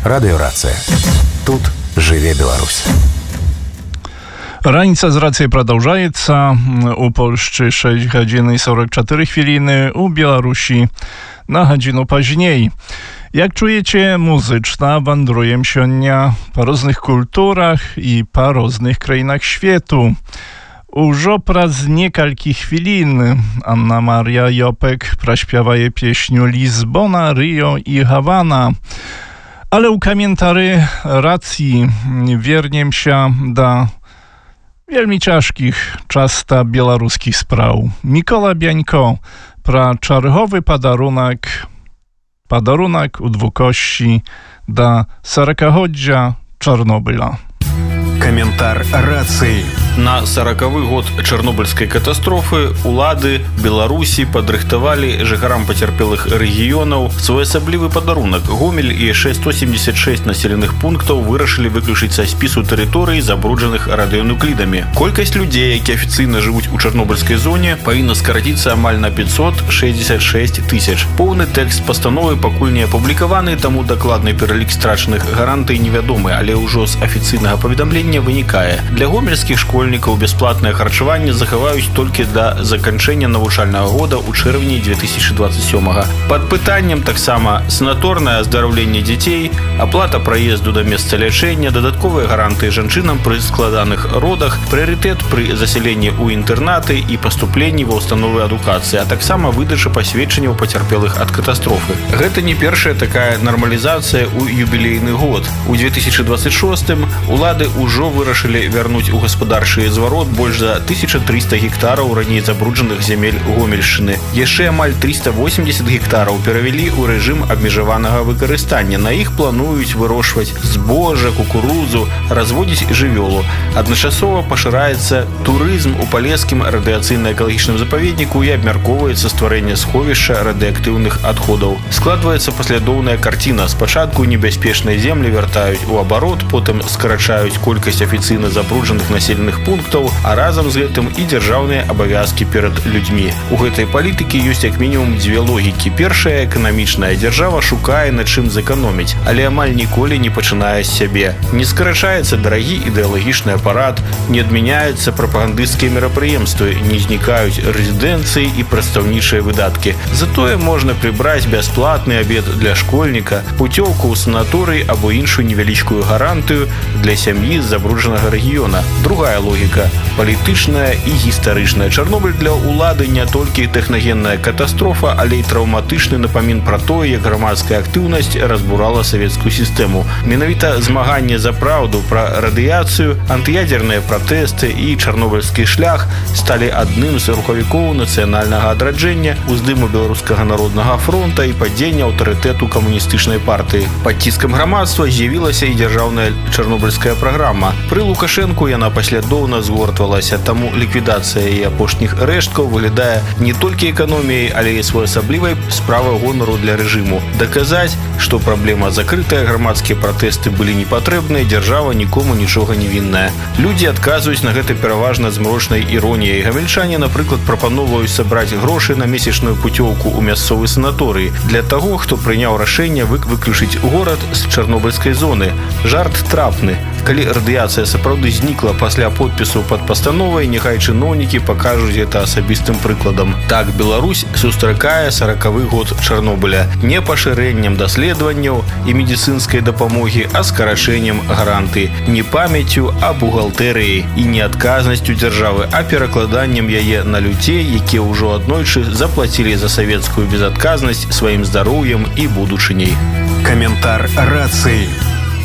Радыёрацыя. Тут жыве Беларусь. Раніца з рацыяй продолжается. У Польшчы 6 гадзін і 44 хвіліны, у Беларусі на гадзіну пазней. Jak czujecie, muzyczna wandrujem sёння po różnych kulturach i po różnych krainach światu. Użo praz niekalki chwilin Anna Maria Jopek praśpiewaje pieśniu Lizbona, Rio i Hawana. Ale u komentary racji werniem się da wielmi ciężkich, czasta białoruskich spraw. Mikola Biańko pra czarchowy padarunek u dwukości da 40-godzia Czarnobyla. Каментар рацыі. На 40-й год чарнобыльскай катастрофы улады Беларусі падрыхтавалі жыхарам пацярпелых рэгіёнаў своеасаблівы падарунак. Гомель і яшчэ 176 населеных пунктаў вырашылі выключыць са спісу тэрыторый, забруджаных радыёнуклідамі. Колькасць людзей, які афіцыйна жывуць у чарнобыльскай зоне, павінна скараціцца амаль на 566 тысяч. Поўны тэкст пастановы пакуль не апублікаваны, таму дакладны пералік страчаных гарантый невядомы, але ўжо з афіцыйнага паведамлення вынікае. Для гомельскіх школьнікаў бясплатнае харчаванне захаваюць толькі да заканчэння навучальнага года ў чэрвені 2027-га. Пад пытаннем таксама санаторнае аздараўленне дзяцей, аплата праезду да месца лячэння, дадатковыя гарантыі жанчынам пры складаных родах, прыярытэт пры засяленні ў інтэрнаты і паступленні ва ўстановы адукацыі, а таксама выдача пасведчанняў пацярпелых ад катастрофы. Гэта не першая такая нармалізацыя ў юбілейны год. У 2026-м улады ўжо вырашылі вярнуць у гаспадарчы зварот больш за 1300 гектараў раней забруджаных зямель Гомельшчыны. Яшчэ амаль 380 гектараў перавялі ў рэжым абмежаванага выкарыстання. На іх плануюць вырошчваць збожжа, кукурузу, разводзіць жывёлу. Адначасова пашыраецца турызм у палескім радыацыйна-экалагічным запаведніку і абмяркоўваецца стварэнне сховішча радыактыўных адходаў. Складваецца паслядоўная карціна. Спачатку небяспечныя землі вяртаюць у абарот, потым скарачаюць колькасць афіцыйна забруджаных населеных пунктаў, а разам з гэтым і дзяржаўныя абавязкі перад людзьмі. У гэтай палітыкі ёсць як мінімум дзве логікі. Першая, эканамічная. Дзяржава шукае на чым зэканоміць, але амаль ніколі не пачынае з сябе. Не скарачаецца дарагі ідэалагічны апарат, не адмяняюцца прапагандысцкія мерапрыемствы, не знікаюць рэзідэнцыі і прадстаўнічыя выдаткі. Затое можна прыбраць бясплатны абед для школьніка, пуцёўку ў санаторый або іншую невялічкую гарантыю для сям'і з забруджанага рэгіёна. Другая логіка – палітычная і гістарычная. Чарнобыль для улады не толькі тэхнагенная катастрофа, але і траўматычны напамін пра тое, як грамадская актыўнасць разбурала савецкую сістэму. Менавіта змаганне за праўду пра радыяцыю, антыядзерныя пратэсты і чарнобыльскі шлях сталі адным з рухавікоў нацыянальнага адраджэння, уздыму беларускага народнага фронта і падзення аўтарытэту камуністычнай партыі. Пад ціскам грамадства з'явілася і дзяржаўная чарнобыльская праграма. Пры Лукашэнку яна паслядоўна згортвалася, таму ліквідацыя яе апошніх рэшткаў выглядае не толькі эканоміяй, але і своеасаблівай справай гонару для рэжыму. Даказаць, што праблема закрытая, грамадскія пратэсты былі непатрэбныя, дзяржава нікому нічога не вінная. Людзі адказваюць на гэта пераважна з змрочнай іроніяй. Гамельчане, напрыклад, прапаноўваюць сабраць грошы на месячную пуцёўку ў мясцовы санаторый для таго, хто прыняў рашэнне выключыць горад з чарнобыльскай зоны. Жарт трапны. Калі радыяцыя сапраўды знікла пасля подпісу пад пастановай, няхай чыноўнікі пакажуць гэта асабістым прыкладам. Так Беларусь сустракае 40-й год Чарнобыля не пашырэннем даследаванняў і медыцынскай дапамогі, а скарачэннем гарантый, не памяццю, а бухгалтэрыяй і не адказнасцю дзяржавы, а перакладаннем яе на людзей, якія ўжо аднойчы заплацілі за савецкую безадказнасць сваім здароўем і будучыняй. Каментар рацыі.